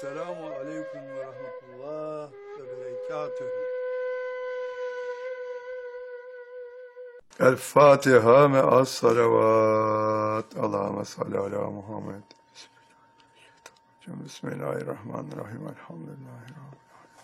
Selamun aleyküm ve rahmetullah ve berekatühü. El Fatiha me'as salavat. Allahümme salli ala Muhammed. Bismillahirrahmanirrahim. Elhamdülillahi Rabbil